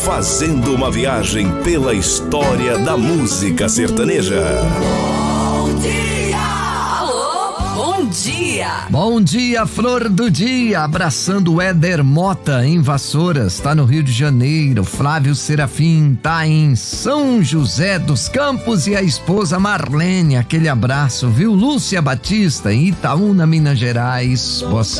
fazendo uma viagem pela história da música sertaneja. Bom dia! Alô, bom dia! Bom dia, flor do dia, abraçando o Éder Mota em Vassouras, tá no Rio de Janeiro. Flávio Serafim tá em São José dos Campos e a esposa Marlene, aquele abraço, viu? Lúcia Batista em Itaúna, Minas Gerais. Boa